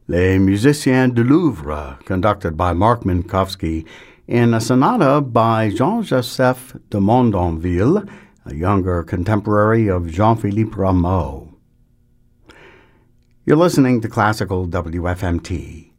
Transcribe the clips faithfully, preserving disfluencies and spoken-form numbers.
Les Musiciens du Louvre, conducted by Mark Minkowski, in a sonata by Jean-Joseph de Mondonville, a younger contemporary of Jean-Philippe Rameau. You're listening to Classical W F M T.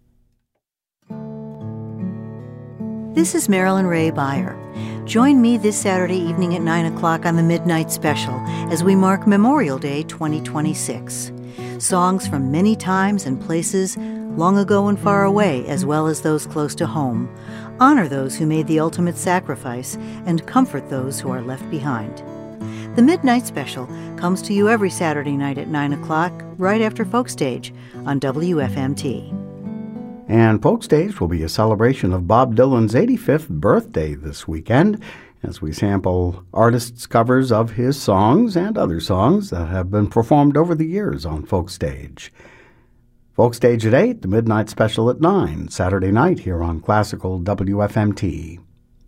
This is Marilyn Ray Beyer. Join me this Saturday evening at nine o'clock on the Midnight Special as we mark Memorial Day twenty twenty-six. Songs from many times and places, long ago and far away, as well as those close to home, honor those who made the ultimate sacrifice and comfort those who are left behind. The Midnight Special comes to you every Saturday night at nine o'clock, right after Folk Stage on W F M T. And Folk Stage will be a celebration of Bob Dylan's eighty-fifth birthday this weekend, as we sample artists' covers of his songs and other songs that have been performed over the years on Folk Stage. Folk Stage at eight, the Midnight Special at nine, Saturday night here on Classical W F M T.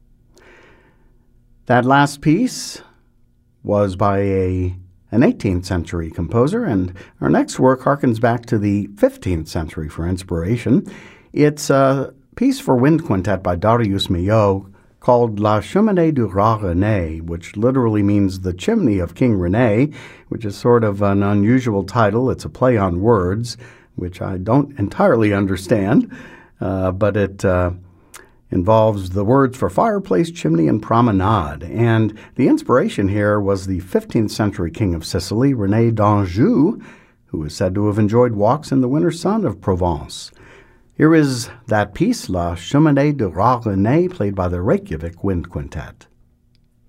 That last piece was by a an eighteenth century composer, and our next work harkens back to the fifteenth century for inspiration. It's a piece for wind quintet by Darius Milhaud called La Cheminée du Roi René, which literally means the chimney of King René, which is sort of an unusual title. It's a play on words, which I don't entirely understand, uh, but it uh, involves the words for fireplace, chimney, and promenade. And the inspiration here was the fifteenth century king of Sicily, René d'Anjou, who is said to have enjoyed walks in the winter sun of Provence. Here is that piece, La Cheminée du Roi René, played by the Reykjavik Wind Quintet.